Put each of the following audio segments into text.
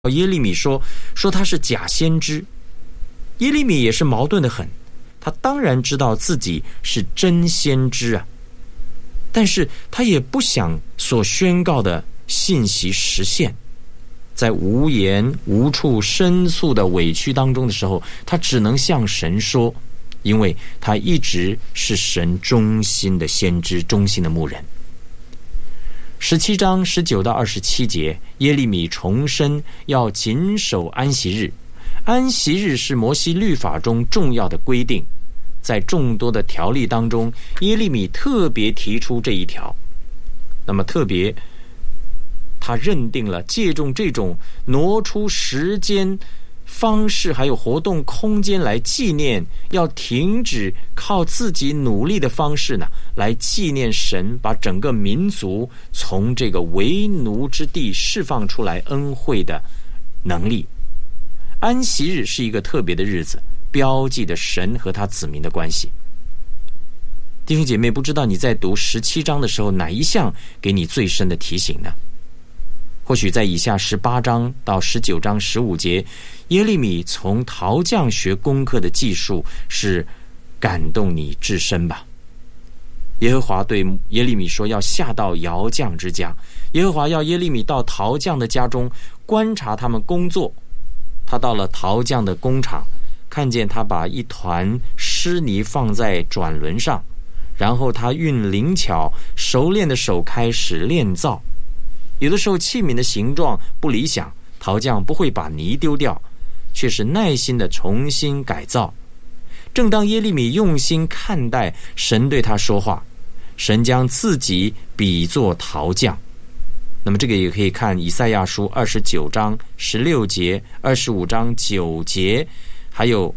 耶利米说他是假先知。耶利米也是矛盾得很，他当然知道自己是真先知啊，但是他也不想所宣告的信息实现。在无言无处申诉的委屈当中的时候，他只能向神说，因为他一直是神忠心的先知，忠心的牧人。17章19到27节，耶利米重申要谨守安息日。安息日是摩西律法中重要的规定，在众多的条例当中，耶利米特别提出这一条。那么特别他认定了借重这种挪出时间方式还有活动空间来纪念，要停止靠自己努力的方式呢，来纪念神把整个民族从这个为奴之地释放出来恩惠的能力。安息日是一个特别的日子，标记的神和他子民的关系。弟兄姐妹，不知道你在读17章的时候，哪一项给你最深的提醒呢？或许在以下18章到19章15节，耶利米从陶匠学功课的技术是感动你至深吧。耶和华对耶利米说，要下到窑匠之家。耶和华要耶利米到陶匠的家中观察他们工作。他到了陶匠的工厂，看见他把一团湿泥放在转轮上，然后他运灵巧，熟练的手开始炼造。有的时候器皿的形状不理想，陶匠不会把泥丢掉，却是耐心的重新改造。正当耶利米用心看待，神对他说话，神将自己比作陶匠。那么这个也可以看以赛亚书29章16节、25章9节，还有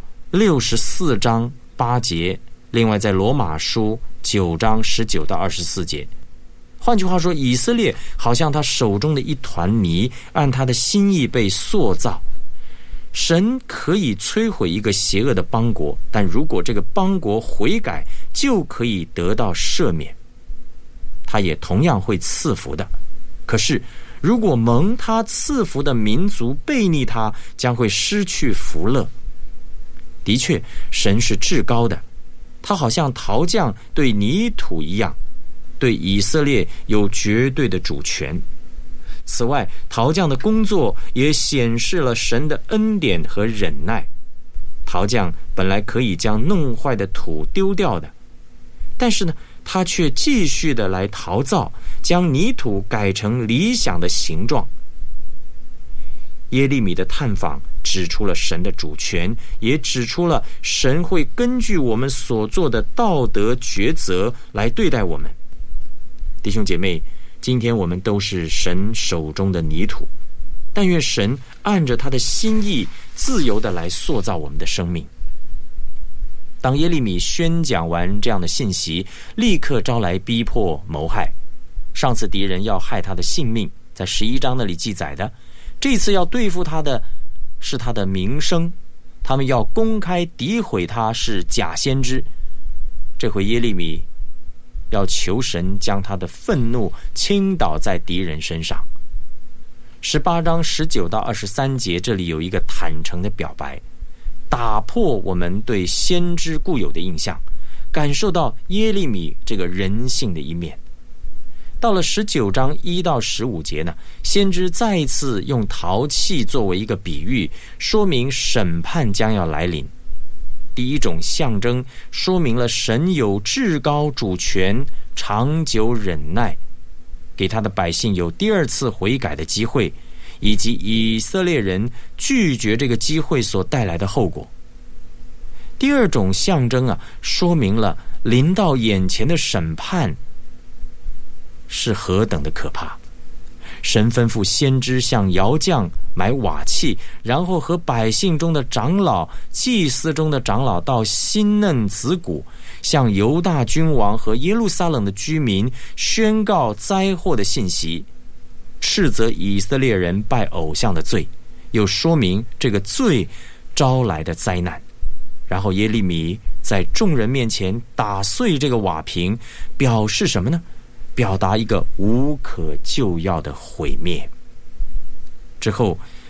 64章8节，另外在罗马书9章19到24节。换句话说，以色列好像他手中的一团泥，按他的心意被塑造。神可以摧毁一个邪恶的邦国，但如果这个邦国悔改，就可以得到赦免。他也同样会赐福的。可是如果蒙他赐福的民族背逆他，将会失去福乐。的确，神是至高的，他好像陶匠对泥土一样，对以色列有绝对的主权。此外，陶匠的工作也显示了神的恩典和忍耐。陶匠本来可以将弄坏的土丢掉的，但是呢，他却继续的来陶造，将泥土改成理想的形状。耶利米的探访指出了神的主权，也指出了神会根据我们所做的道德抉择来对待我们。弟兄姐妹，今天我们都是神手中的泥土，但愿神按着他的心意自由的来塑造我们的生命。当耶利米宣讲完这样的信息，立刻招来逼迫谋害。上次敌人要害他的性命，在11章那里记载的，这次要对付他的是他的名声，他们要公开诋毁他是假先知。这回耶利米要求神将他的愤怒倾倒在敌人身上。18章19到23节，这里有一个坦诚的表白，打破我们对先知固有的印象，感受到耶利米这个人性的一面。到了19章1到15节呢，先知再一次用陶器作为一个比喻，说明审判将要来临。第一种象征说明了神有至高主权，长久忍耐，给他的百姓有第二次悔改的机会，以及以色列人拒绝这个机会所带来的后果。第二种象征说明了临到眼前的审判是何等的可怕。神吩咐先知向窑匠买瓦器，然后和百姓中的长老、祭司中的长老到新嫩子谷，向犹大君王和耶路撒冷的居民宣告灾祸的信息，斥责以色列人拜偶像的罪，又说明这个罪招来的灾难。然后耶利米在众人面前打碎这个瓦瓶，表示什么呢？表达一个无可救药的毁灭。之后